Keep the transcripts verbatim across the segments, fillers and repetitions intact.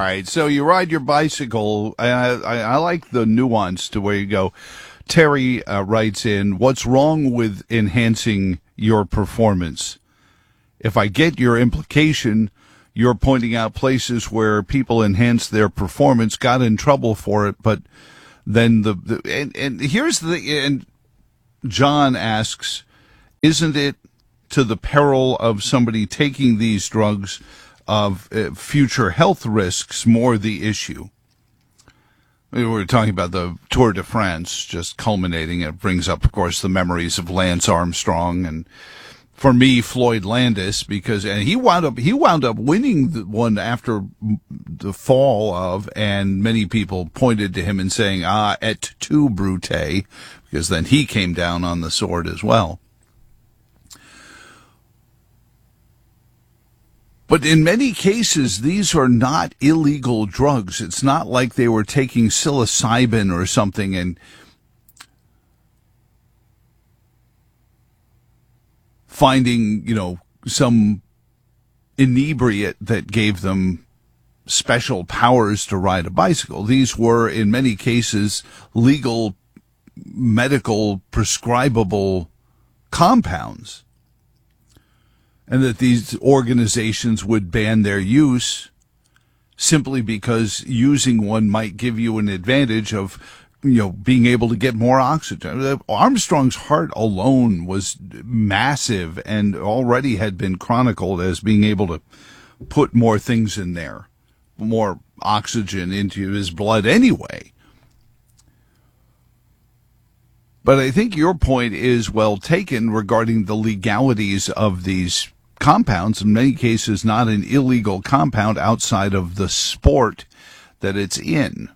right. So you ride your bicycle. I, I, I like the nuance to where you go. Terry uh, writes in, what's wrong with enhancing your performance? If I get your implication, you're pointing out places where people enhance their performance, got in trouble for it, but then the, the and, and here's the, and John asks, isn't it to the peril of somebody taking these drugs of uh, future health risks more the issue? We were talking about the Tour de France just culminating. It brings up, of course, the memories of Lance Armstrong and, for me, Floyd Landis, because and he wound up he wound up winning the one after the fall of, and many people pointed to him and saying, ah, et tu, Brute, because then he came down on the sword as well. But in many cases, these are not illegal drugs. It's not like they were taking psilocybin or something and finding, you know, some inebriate that gave them special powers to ride a bicycle. These were, in many cases, legal, medical, prescribable compounds. And that these organizations would ban their use simply because using one might give you an advantage of, you know, being able to get more oxygen. Armstrong's heart alone was massive and already had been chronicled as being able to put more things in there, more oxygen into his blood anyway. But I think your point is well taken regarding the legalities of these compounds, in many cases not an illegal compound outside of the sport that it's in.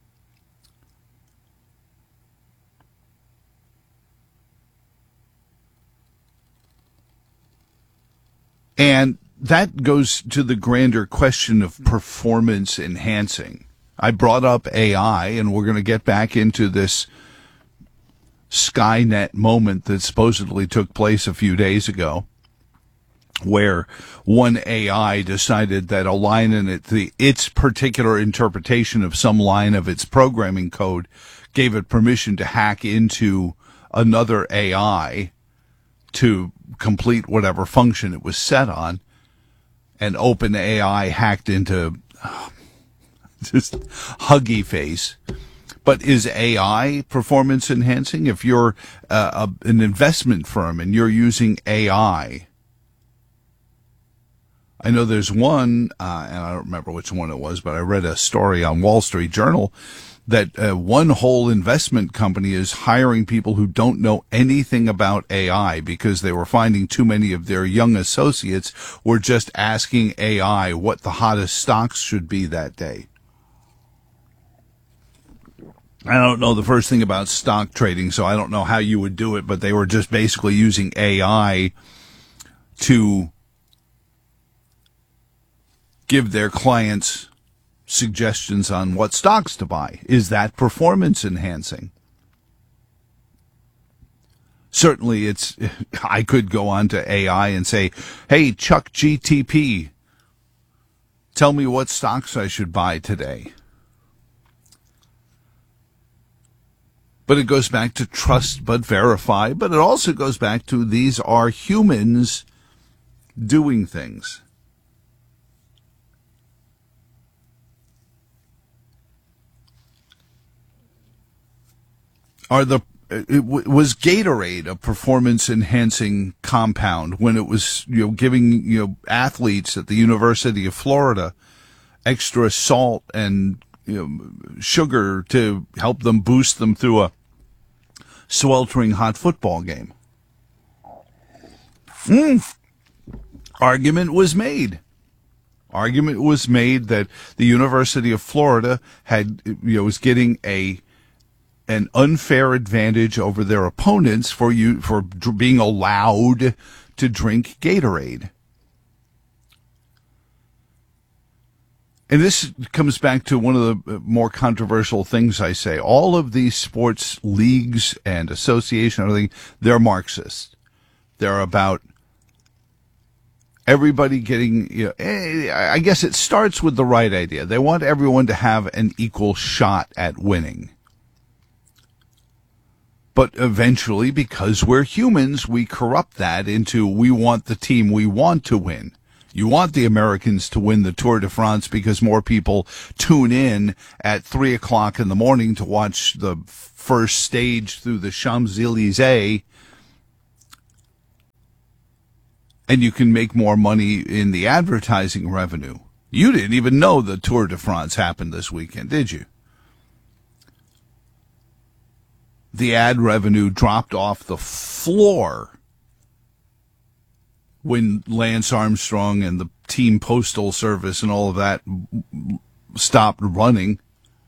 And that goes to the grander question of performance enhancing. I brought up A I, and we're going to get back into this Skynet moment that supposedly took place a few days ago, where one A I decided that a line in it, the, its particular interpretation of some line of its programming code gave it permission to hack into another A I to complete whatever function it was set on, and OpenAI hacked into oh, just Huggy Face. But is A I performance enhancing? If you're uh, a, an investment firm and you're using A I, I know there's one, uh, and I don't remember which one it was, but I read a story on Wall Street Journal that uh, one whole investment company is hiring people who don't know anything about A I because they were finding too many of their young associates were just asking A I what the hottest stocks should be that day. I don't know the first thing about stock trading, so I don't know how you would do it, but they were just basically using A I to give their clients suggestions on what stocks to buy. Is that performance enhancing? Certainly it's, I could go on to A I and say, hey, Chuck G T P, tell me what stocks I should buy today. But it goes back to trust but verify, but it also goes back to these are humans doing things. Are the it, was Gatorade a performance enhancing compound when it was, you know, giving, you know, athletes at the University of Florida extra salt and, you know, sugar to help them boost them through a sweltering hot football game? Mm. Argument was made. Argument was made that the University of Florida had, you know, was getting a an unfair advantage over their opponents for you for dr- being allowed to drink Gatorade. And this comes back to one of the more controversial things I say. All of these sports leagues and associations, everything, they're Marxist. They're about everybody getting, you know, I guess it starts with the right idea. They want everyone to have an equal shot at winning. But eventually, because we're humans, we corrupt that into we want the team we want to win. You want the Americans to win the Tour de France because more people tune in at three o'clock in the morning to watch the first stage through the Champs-Élysées. And you can make more money in the advertising revenue. You didn't even know the Tour de France happened this weekend, did you? The ad revenue dropped off the floor when Lance Armstrong and the Team Postal Service and all of that stopped running.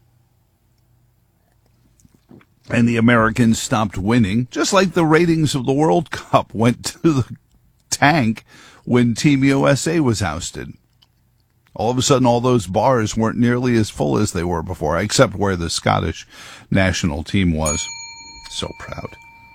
And the Americans stopped winning, just like the ratings of the World Cup went to the tank when Team U S A was ousted. All of a sudden, all those bars weren't nearly as full as they were before, except where the Scottish national team was. So proud.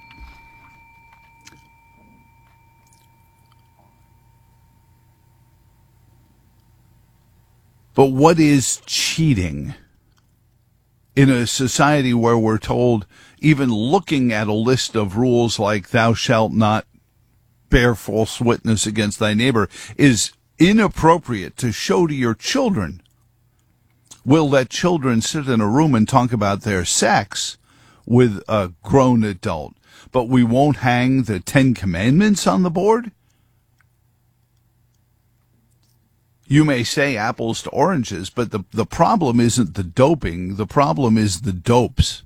But what is cheating in a society where we're told, even looking at a list of rules like thou shalt not bear false witness against thy neighbor is inappropriate to show to your children? We'll let children sit in a room and talk about their sex with a grown adult, but we won't hang the Ten Commandments on the board? You may say apples to oranges, but the, the problem isn't the doping. The problem is the dopes.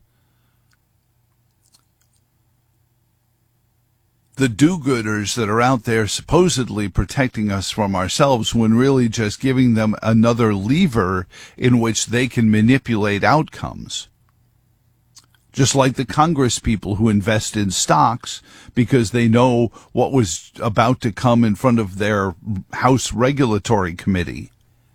The do-gooders that are out there supposedly protecting us from ourselves when really just giving them another lever in which they can manipulate outcomes. Just like the Congress people who invest in stocks because they know what was about to come in front of their House Regulatory Committee.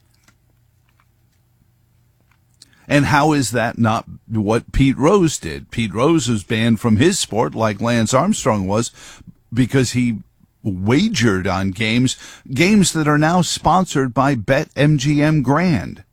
And how is that not what Pete Rose did? Pete Rose was banned from his sport like Lance Armstrong was because he wagered on games, games that are now sponsored by BetMGM Grand.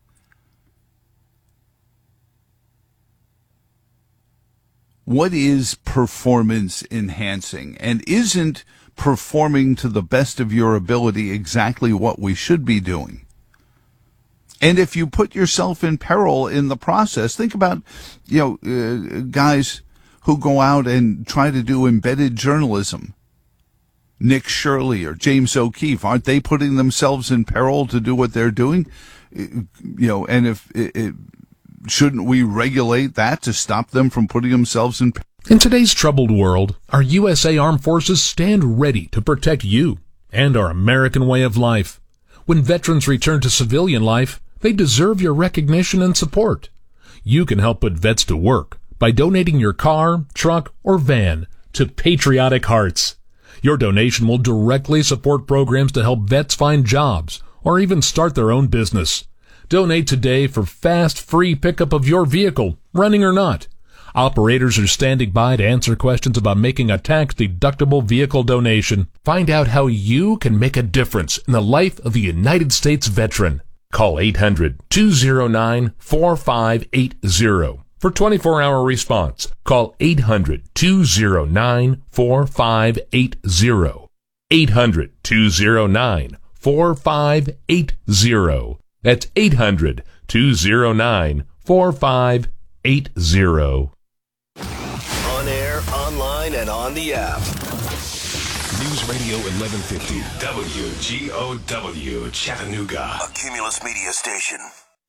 What is performance enhancing? And isn't performing to the best of your ability exactly what we should be doing? And if you put yourself in peril in the process, think about, you know, uh, guys who go out and try to do embedded journalism. Nick Shirley or James O'Keefe, aren't they putting themselves in peril to do what they're doing? You know, and if it, it shouldn't we regulate that to stop them from putting themselves in peril? In today's troubled world, our U S A Armed Forces stand ready to protect you and our American way of life. When veterans return to civilian life, they deserve your recognition and support. You can help put vets to work by donating your car, truck, or van to Patriotic Hearts. Your donation will directly support programs to help vets find jobs or even start their own business. Donate today for fast, free pickup of your vehicle, running or not. Operators are standing by to answer questions about making a tax-deductible vehicle donation. Find out how you can make a difference in the life of a United States veteran. Call eight hundred, two oh nine, four five eight oh for twenty-four hour response. Call eight hundred, two oh nine, four five eight oh. eight hundred, two oh nine, four five eight oh. That's eight hundred, two oh nine, four five eight oh. On air, online, and on the app. News Radio eleven fifty, W G O W, Chattanooga. A Cumulus Media station.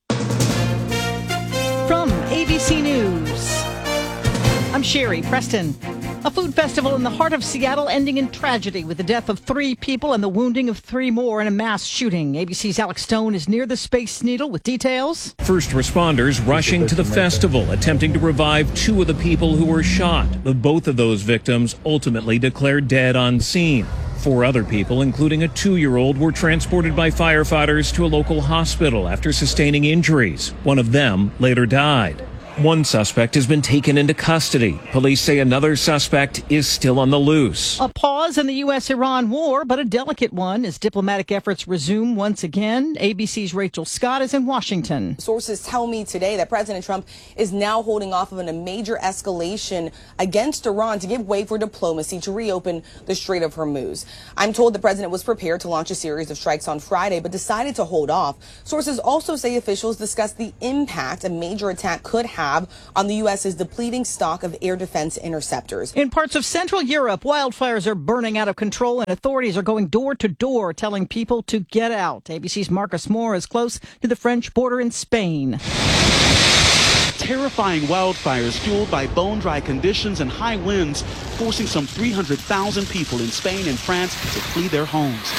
From A B C News, I'm Sherry Preston. A food festival in the heart of Seattle ending in tragedy with the death of three people and the wounding of three more in a mass shooting. A B C's Alex Stone is near the Space Needle with details. First responders rushing to the festival, attempting to revive two of the people who were shot. But both of those victims ultimately declared dead on scene. Four other people, including a two-year-old, were transported by firefighters to a local hospital after sustaining injuries. One of them later died. One suspect has been taken into custody. Police say another suspect is still on the loose. A pause pause in the U S Iran war, but a delicate one as diplomatic efforts resume once again. A B C's Rachel Scott is in Washington. Sources tell me today that President Trump is now holding off on a major escalation against Iran to give way for diplomacy to reopen the Strait of Hormuz. I'm told the president was prepared to launch a series of strikes on Friday, but decided to hold off. Sources also say officials discussed the impact a major attack could have on the U S's depleting stock of air defense interceptors. In parts of Central Europe, wildfires are burning out of control and authorities are going door to door telling people to get out. A B C's Marcus Moore is close to the French border in Spain. Terrifying wildfires fueled by bone-dry conditions and high winds, forcing some three hundred thousand people in Spain and France to flee their homes.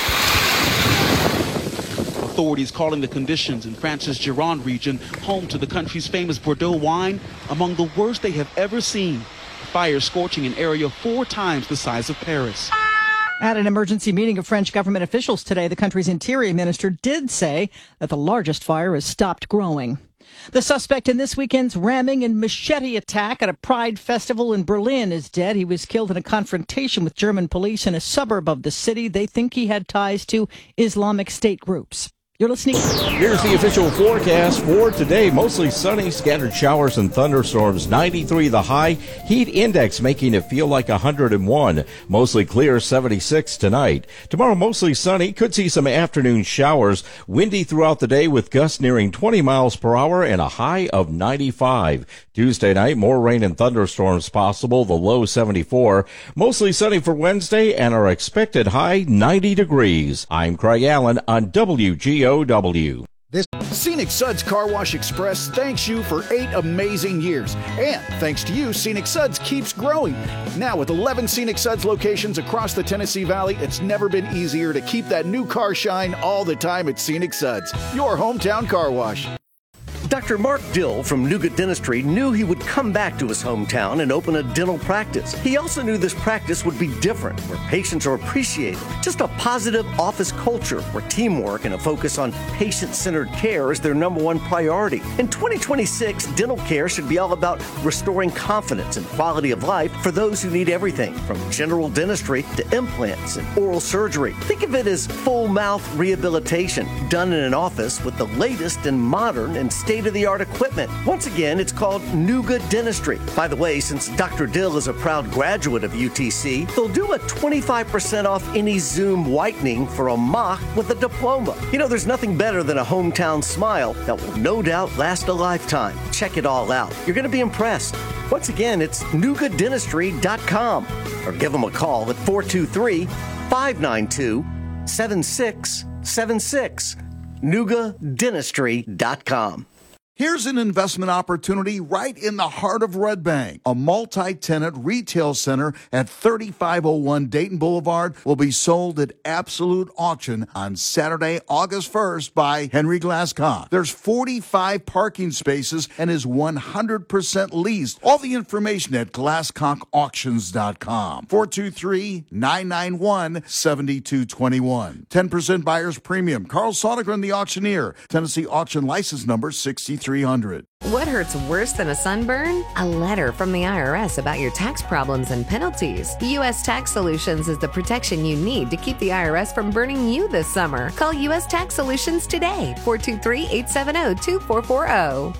Authorities calling the conditions in France's Gironde region, home to the country's famous Bordeaux wine, among the worst they have ever seen. Fires scorching an area four times the size of Paris. At an emergency meeting of French government officials today, the country's interior minister did say that the largest fire has stopped growing. The suspect in this weekend's ramming and machete attack at a Pride festival in Berlin is dead. He was killed in a confrontation with German police in a suburb of the city. They think he had ties to Islamic State groups. You're listening. Here's the official forecast for today. Mostly sunny, scattered showers and thunderstorms. ninety-three the high. Heat index making it feel like one hundred one. Mostly clear, seventy-six tonight. Tomorrow, mostly sunny. Could see some afternoon showers. Windy throughout the day with gusts nearing twenty miles per hour and a high of ninety-five. Tuesday night, more rain and thunderstorms possible. The low seventy-four. Mostly sunny for Wednesday and our expected high ninety degrees. I'm Craig Allen on W G O W. This Scenic Suds Car Wash Express thanks you for eight amazing years. And thanks to you, Scenic Suds keeps growing. Now with eleven Scenic Suds locations across the Tennessee Valley, it's never been easier to keep that new car shine all the time at Scenic Suds, your hometown car wash. Doctor Mark Dill from Nougat Dentistry knew he would come back to his hometown and open a dental practice. He also knew this practice would be different, where patients are appreciated. Just a positive office culture where teamwork and a focus on patient-centered care is their number one priority. In twenty twenty-six, dental care should be all about restoring confidence and quality of life for those who need everything from general dentistry to implants and oral surgery. Think of it as full mouth rehabilitation done in an office with the latest and modern and state-of-the-art equipment. Once again, it's called Nougat Dentistry. By the way, since Doctor Dill is a proud graduate of U T C, they'll do a twenty-five percent off any Zoom whitening for a mock with a diploma. You know, there's nothing better than a hometown smile that will no doubt last a lifetime. Check it all out. You're going to be impressed. Once again, it's nougat dentistry dot com or give them a call at four two three, five nine two, seven six seven six. nougat dentistry dot com. Here's an investment opportunity right in the heart of Red Bank. A multi-tenant retail center at thirty-five oh one Dayton Boulevard will be sold at absolute auction on Saturday, August first by Henry Glasscock. There's forty-five parking spaces and is one hundred percent leased. All the information at glasscock auctions dot com. four two three, nine nine one, seven two two one. ten percent buyer's premium. Carl Sodergren, the auctioneer. Tennessee auction license number sixty-three hundred. What hurts worse than a sunburn? A letter from the I R S about your tax problems and penalties. U S Tax Solutions is the protection you need to keep the I R S from burning you this summer. Call U S Tax Solutions today, four two three, eight seven zero, two four four zero.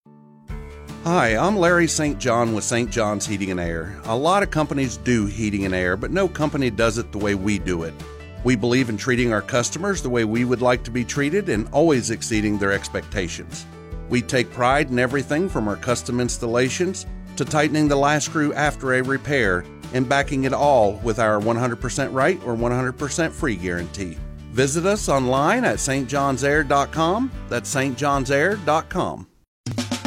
Hi, I'm Larry Saint John with Saint John's Heating and Air. A lot of companies do heating and air, but no company does it the way we do it. We believe in treating our customers the way we would like to be treated and always exceeding their expectations. We take pride in everything from our custom installations to tightening the last screw after a repair and backing it all with our one hundred percent right or one hundred percent free guarantee. Visit us online at st johns air dot com. That's st johns air dot com.